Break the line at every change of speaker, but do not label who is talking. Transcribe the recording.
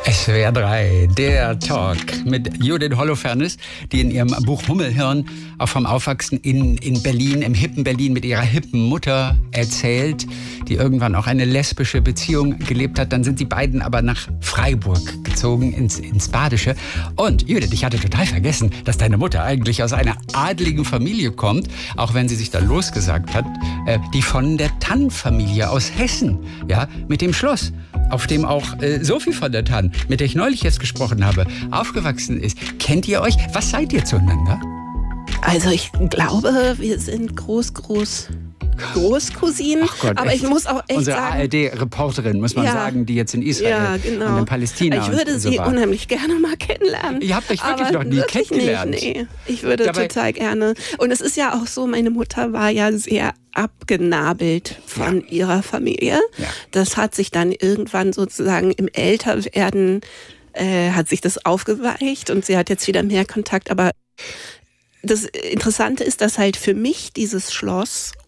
SWR 3, der Talk mit Judith Holofernes, die in ihrem Buch Hummelhirn auch vom Aufwachsen in Berlin, im hippen Berlin mit ihrer hippen Mutter erzählt, die irgendwann auch eine lesbische Beziehung gelebt hat. Dann sind die beiden aber nach Freiburg gezogen, ins Badische. Und Judith, ich hatte total vergessen, dass deine Mutter eigentlich aus einer adligen Familie kommt, auch wenn sie sich da losgesagt hat, die von der Tann-Familie aus Hessen, ja, mit dem Schloss, auf dem auch Sophie von der Tann, mit der ich neulich jetzt gesprochen habe, aufgewachsen ist. Kennt ihr euch? Was seid ihr zueinander?
Also ich glaube, wir sind Großcousinen.
Ach Gott,
aber
echt?
Ich muss auch echt
unsere
sagen...
ARD-Reporterin, muss man sagen, die jetzt in Israel
genau.
und in Palästina
Ich würde
und so
sie
war.
Unheimlich gerne mal kennenlernen.
Ihr habt euch wirklich noch nie kennengelernt?
Nicht, nee. Ich würde total gerne. Und es ist ja auch so, meine Mutter war ja sehr abgenabelt von ihrer Familie. Ja. Das hat sich dann irgendwann sozusagen im Älterwerden hat sich das aufgeweicht und sie hat jetzt wieder mehr Kontakt. Aber das Interessante ist, dass halt für mich dieses Schloss